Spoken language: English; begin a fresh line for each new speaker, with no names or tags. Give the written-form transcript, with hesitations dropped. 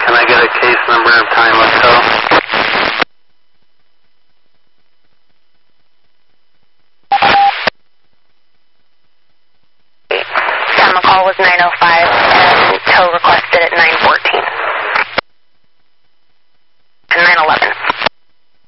Can I get a case number and time of tow?
Time of call was 9:05 and tow request